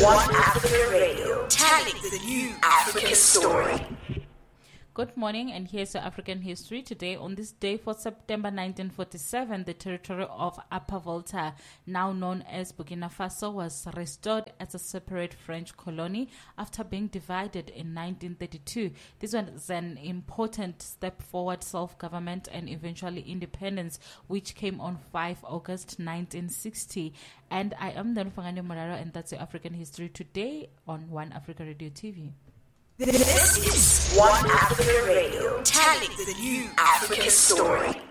One Africa Radio, telling the new African story. Good morning, and here's your African history. Today, on this day, 4 September 1947, the territory of Upper Volta, now known as Burkina Faso, was restored as a separate French colony after being divided in 1932. This was an important step forward self-government and eventually independence, which came on 5 August 1960. And I am Danufangane Moraro, and that's your African history today on One Africa Radio TV. This is One Africa Radio, telling the new African story.